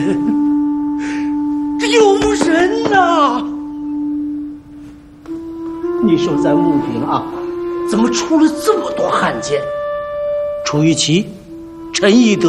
这有人呐！你说咱穆平啊，怎么出了这么多汉奸？楚玉琪、陈义德、